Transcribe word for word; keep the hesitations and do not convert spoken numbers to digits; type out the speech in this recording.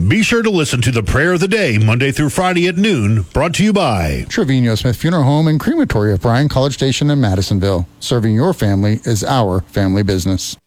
Be sure to listen to the Prayer of the Day Monday through Friday at noon, brought to you by Trevino Smith Funeral Home and Crematory of Bryan College Station in Madisonville. Serving your family is our family business.